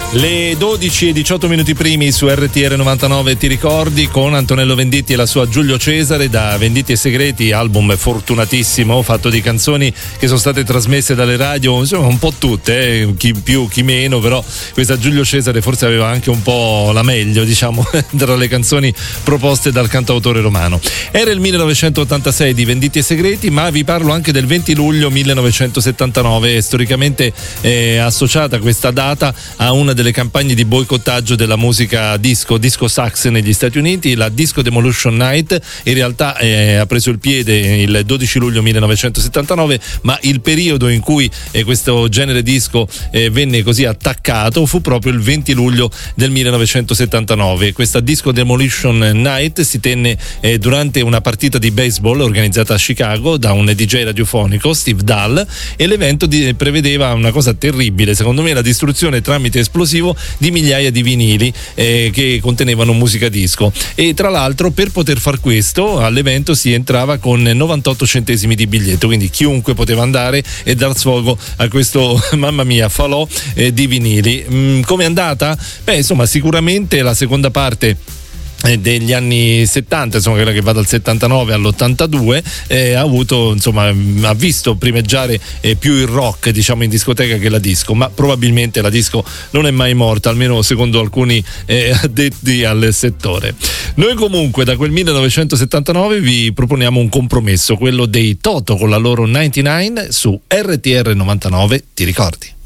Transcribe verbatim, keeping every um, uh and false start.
Le dodici e diciotto minuti primi su R T R novantanove, ti ricordi, con Antonello Venditti e la sua Giulio Cesare da Venditti e Segreti, album fortunatissimo fatto di canzoni che sono state trasmesse dalle radio, insomma un po' tutte, eh, chi più chi meno, però questa Giulio Cesare forse aveva anche un po' la meglio, diciamo, tra le canzoni proposte dal cantautore romano. Era il millenovecentottantasei di Venditti e Segreti, ma vi parlo anche del venti luglio millenovecentosettantanove, storicamente eh, associata questa data a una delle campagne di boicottaggio della musica disco, disco sax negli Stati Uniti. La Disco Demolition Night in realtà eh, ha preso il piede il dodici luglio millenovecentosettantanove, ma il periodo in cui eh, questo genere disco eh, venne così attaccato fu proprio il venti luglio del millenovecentosettantanove. Questa Disco Demolition Night si tenne eh, durante una partita di baseball organizzata a Chicago da un D J radiofonico, Steve Dahl, e l'evento di, prevedeva una cosa terribile, secondo me, la distruzione tramite esplosivo di migliaia di vinili eh, che contenevano musica disco. E tra l'altro, per poter far questo, all'evento si entrava con novantotto centesimi di biglietto, quindi chiunque poteva andare e dar sfogo a questo, mamma mia, falò eh, di vinili. Mm, come è andata? Beh, insomma, sicuramente la seconda parte degli anni settanta, insomma quella che va dal settantanove all'ottantadue, eh, ha avuto, insomma, ha visto primeggiare eh, più il rock, diciamo, in discoteca che la disco, ma probabilmente la disco non è mai morta, almeno secondo alcuni eh, addetti al settore. Noi comunque da quel millenovecentosettantanove vi proponiamo un compromesso, quello dei Toto con la loro novantanove su R T R novantanove, ti ricordi?